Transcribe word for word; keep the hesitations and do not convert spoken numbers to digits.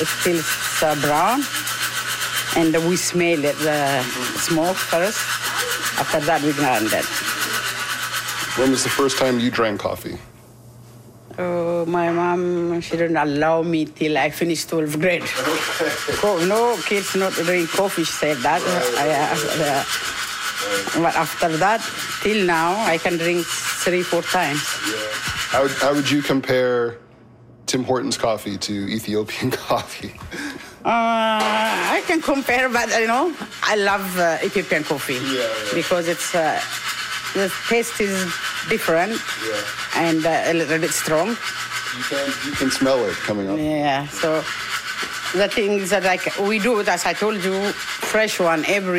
Still it's, uh, brown, and we smell it, the smoke first. After that, we grind it. When was the first time you drank coffee? Oh, my mom, she didn't allow me till I finished twelfth grade. Co- no kids not drink coffee, she said that. I, uh, uh, but after that, till now, I can drink three, four times. Yeah. How, how would you compare Tim Hortons coffee to Ethiopian coffee? Uh, I can compare, but you know, I love uh, Ethiopian coffee yeah, yeah. because it's uh, the taste is different Yeah. and uh, a little bit strong. You can, you can smell it coming up. Yeah, so the thing is that like we do it, as I told you, fresh one every